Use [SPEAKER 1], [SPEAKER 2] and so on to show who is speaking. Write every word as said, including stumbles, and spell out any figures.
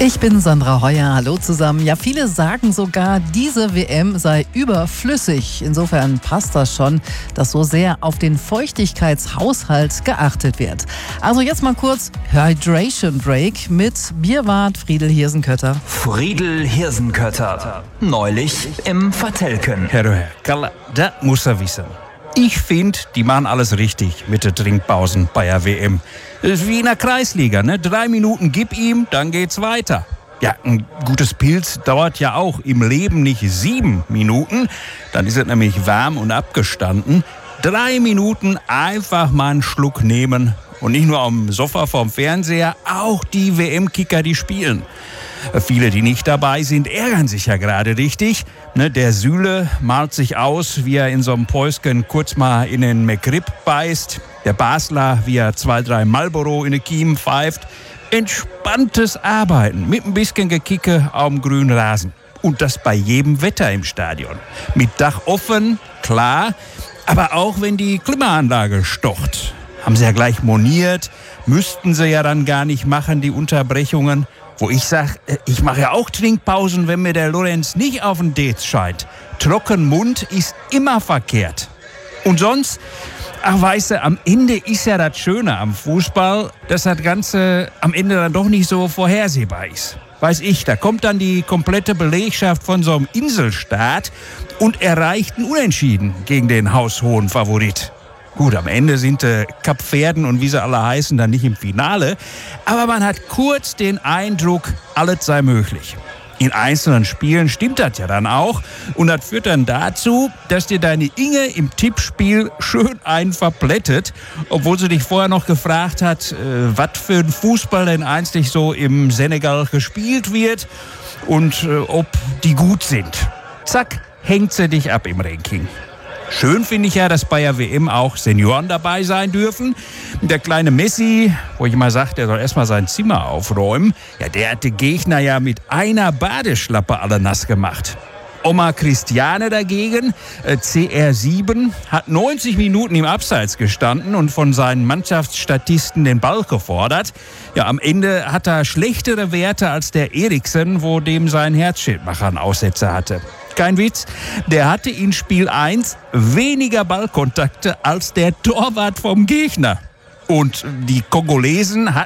[SPEAKER 1] Ich bin Sandra Heuer, hallo zusammen. Ja, viele sagen sogar, diese W M sei überflüssig. Insofern passt das schon, dass so sehr auf den Feuchtigkeitshaushalt geachtet wird. Also jetzt mal kurz Hydration Break mit Bierwart Friedel Hirsenkötter.
[SPEAKER 2] Friedel Hirsenkötter, neulich im Vertelken.
[SPEAKER 3] Herr Herr Kalle, das muss er wissen. Ich finde, die machen alles richtig mit den Trinkpausen bei der W M. Das ist wie in der Kreisliga, ne? Drei Minuten gib ihm, dann geht's weiter. Ja, ein gutes Pilz dauert ja auch im Leben nicht sieben Minuten. Dann ist es nämlich warm und abgestanden. Drei Minuten einfach mal einen Schluck nehmen. Und nicht nur am Sofa vorm Fernseher, auch die W M-Kicker, die spielen. Viele, die nicht dabei sind, ärgern sich ja gerade richtig. Ne, der Süle malt sich aus, wie er in so einem Päusken kurz mal in den McRib beißt. Der Basler, wie er zwei, drei Marlboro in den Kiemen pfeift. Entspanntes Arbeiten mit ein bisschen Gekicke auf dem grünen Rasen. Und das bei jedem Wetter im Stadion. Mit Dach offen, klar, aber auch wenn die Klimaanlage stocht. Haben sie ja gleich moniert, müssten sie ja dann gar nicht machen, die Unterbrechungen. Wo ich sage, ich mache ja auch Trinkpausen, wenn mir der Lorenz nicht auf den Dates scheint. Trocken Mund ist immer verkehrt. Und sonst, ach weißt du, am Ende ist ja das Schöne am Fußball, dass das Ganze am Ende dann doch nicht so vorhersehbar ist. Weiß ich, da kommt dann die komplette Belegschaft von so einem Inselstaat und erreicht ein Unentschieden gegen den haushohen Favorit. Gut, am Ende sind äh, Kapverden und wie sie alle heißen dann nicht im Finale. Aber man hat kurz den Eindruck, alles sei möglich. In einzelnen Spielen stimmt das ja dann auch. Und das führt dann dazu, dass dir deine Inge im Tippspiel schön einen verplättet. Obwohl sie dich vorher noch gefragt hat, äh, was für ein Fußball denn einstlich so im Senegal gespielt wird. Und äh, ob die gut sind. Zack, hängt sie dich ab im Ranking. Schön finde ich ja, dass bei der W M auch Senioren dabei sein dürfen. Der kleine Messi, wo ich mal sage, der soll erstmal sein Zimmer aufräumen, ja, der hat den Gegner ja mit einer Badeschlappe alle nass gemacht. Oma Christiane dagegen, äh, C R sieben, hat neunzig Minuten im Abseits gestanden und von seinen Mannschaftsstatisten den Ball gefordert. Ja, am Ende hat er schlechtere Werte als der Eriksen, wo dem sein Herzschildmacher einen Aussetzer hatte. Kein Witz, der hatte in Spiel eins weniger Ballkontakte als der Torwart vom Gegner. Und die Kongolesen hatten